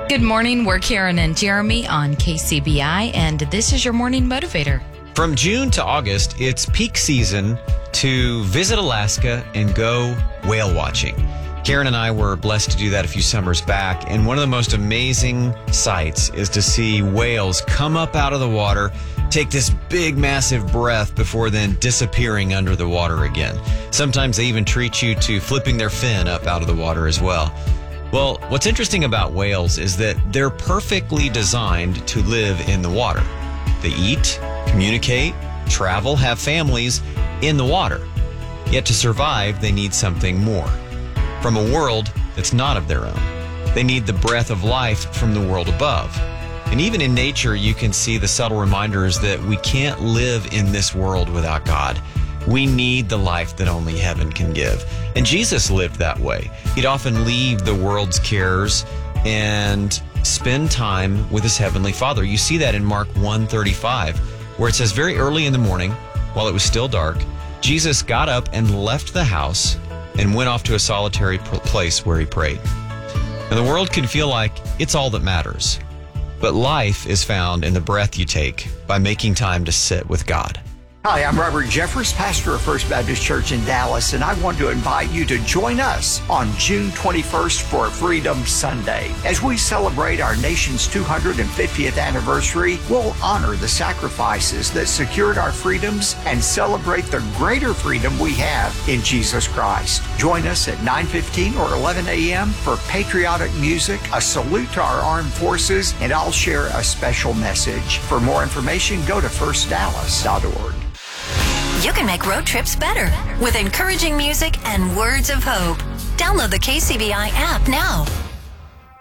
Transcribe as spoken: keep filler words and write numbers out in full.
Good morning. We're Karen and Jeremy on K C B I, and this is your Morning Motivator. From June to August, it's peak season to visit Alaska and go whale watching. Karen and I were blessed to do that a few summers back, and one of the most amazing sights is to see whales come up out of the water, take this big, massive breath before then disappearing under the water again. Sometimes they even treat you to flipping their fin up out of the water as well. Well, what's interesting about whales is that they're perfectly designed to live in the water. They eat, communicate, travel, have families in the water. Yet to survive, they need something more. From a world that's not of their own. They need the breath of life from the world above. And even in nature, you can see the subtle reminders that we can't live in this world without God. We need the life that only heaven can give. And Jesus lived that way. He'd often leave the world's cares and spend time with his heavenly Father. You see that in Mark one thirty-five, where it says, very early in the morning, while it was still dark, Jesus got up and left the house and went off to a solitary place where he prayed. And the world can feel like it's all that matters. But life is found in the breath you take by making time to sit with God. Hi, I'm Robert Jeffers, pastor of First Baptist Church in Dallas, and I want to invite you to join us on June twenty-first for Freedom Sunday. As we celebrate our nation's two hundred fiftieth anniversary, we'll honor the sacrifices that secured our freedoms and celebrate the greater freedom we have in Jesus Christ. Join us at nine fifteen or eleven a.m. for patriotic music, a salute to our armed forces, and I'll share a special message. For more information, go to first dallas dot org. You can make road trips better with encouraging music and words of hope. Download the K C B I app now.